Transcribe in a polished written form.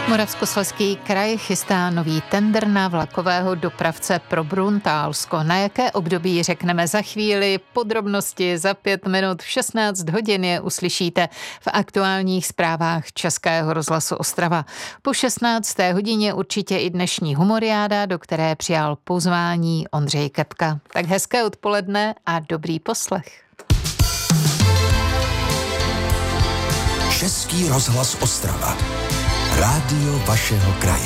Moravskoslezský kraj chystá nový tendr na vlakového dopravce pro Bruntálsko. Na jaké období řekneme za chvíli, podrobnosti za 5 minut v 16 hodin je uslyšíte v aktuálních zprávách Českého rozhlasu Ostrava. Po 16. hodině určitě i dnešní humoriáda, do které přijal pozvání Ondřej Kepka. Tak hezké odpoledne a dobrý poslech. Český rozhlas Ostrava. Rádio vašeho kraje.